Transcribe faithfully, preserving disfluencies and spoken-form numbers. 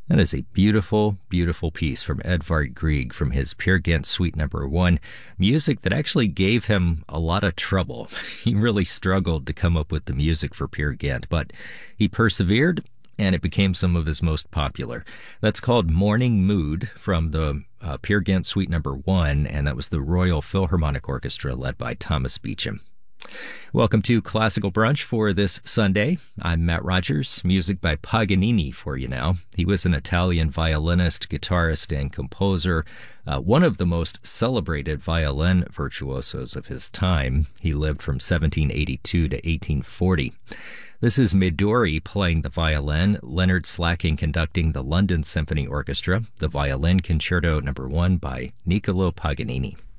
That is a beautiful, beautiful piece from Edvard Grieg from his Peer Gynt Suite Number One. Music that actually gave him a lot of trouble. He really struggled to come up with the music for Peer Gynt, but he persevered, and it became some of his most popular. That's called Morning Mood from the uh, Peer Gynt Suite Number One, and that was the Royal Philharmonic Orchestra led by Thomas Beecham. Welcome to Classical Brunch for this Sunday. I'm Matt Rogers. Music by Paganini for you now. He was an Italian violinist, guitarist, and composer, uh, one of the most celebrated violin virtuosos of his time. He lived from seventeen eighty-two to eighteen forty. This is Midori playing the violin, Leonard Slacking conducting the London Symphony Orchestra, the Violin Concerto Number One by Niccolo Paganini.